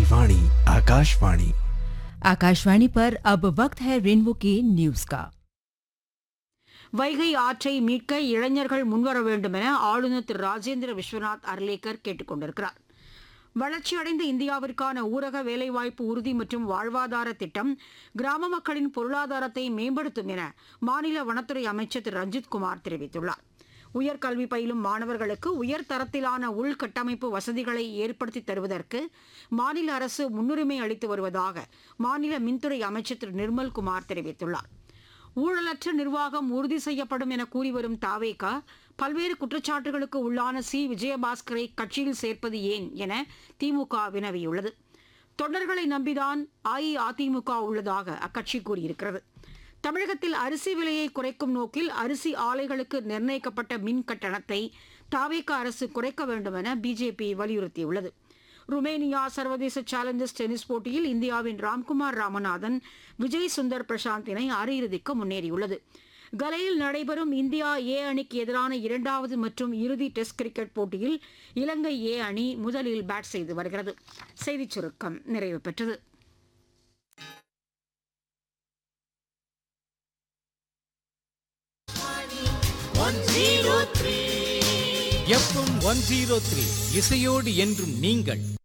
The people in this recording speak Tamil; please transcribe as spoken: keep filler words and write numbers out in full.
वाणी आकाशवाणी। आकाशवाणी पर अब वक्त है रेनबो के न्यूज का। வைகை ஆற்றை மீட்க இளைஞர்கள் முன்வர வேண்டும் என ஆளுநர் திரு ராஜேந்திர விஸ்வநாத் அர்லேக்கர் கேட்டுக் கொண்டிருக்கிறார். வளர்ச்சியடைந்த இந்தியாவிற்கான ஊரக வேலைவாய்ப்பு உறுதி மற்றும் வாழ்வாதார திட்டம் கிராம மக்களின் பொருளாதாரத்தை மேம்படுத்தும் என மாநில வனத்துறை அமைச்சர் திரு ரஞ்சித்குமார் தெரிவித்துள்ளார். உயர்கல்வி பயிலும் மாணவர்களுக்கு உயர் தரத்திலான உள்கட்டமைப்பு வசதிகளை ஏற்படுத்தி தருவதற்கு மாநில அரசு முன்னுரிமை அளித்து வருவதாக மாநில மின்துறை அமைச்சர் திரு நிர்மல்குமார் தெரிவித்துள்ளார். ஊழலற்ற நிர்வாகம் உறுதி செய்யப்படும் என கூறி வரும் தாவேகா பல்வேறு குற்றச்சாட்டுகளுக்கு உள்ளான சி விஜயபாஸ்கரை கட்சியில் சேர்ப்பது ஏன் என திமுக வினவியுள்ளது. தொண்டர்களை நம்பிதான் அஇஅதிமுக உள்ளதாக அக்கட்சி கூறியிருக்கிறது. தமிழகத்தில் அரிசி விலையை குறைக்கும் நோக்கில் அரிசி ஆலைகளுக்கு நிர்ணயிக்கப்பட்ட மின் கட்டணத்தை தாவேகா அரசு குறைக்க வேண்டும் என பிஜேபி வலியுறுத்தியுள்ளது. ருமேனியா சர்வதேச சேலஞ்சர்ஸ் டென்னிஸ் போட்டியில் இந்தியாவின் ராம்குமார் ராமநாதன் விஜய் சுந்தர் பிரசாந்த் இணை அரையிறுதிக்கு முன்னேறியுள்ளது. கலையில் நடைபெறும் இந்தியா ஏ அணிக்கு எதிரான இரண்டாவது மற்றும் இறுதி டெஸ்ட் கிரிக்கெட் போட்டியில் இலங்கை ஏ அணி முதலில் பேட் செய்து வருகிறது. செய்திச் சுருக்கம் நிறைவு பெற்றது. எஃப்எம் ஒன் ஜீரோ த்ரீ இசையோடு என்றும் நீங்கள்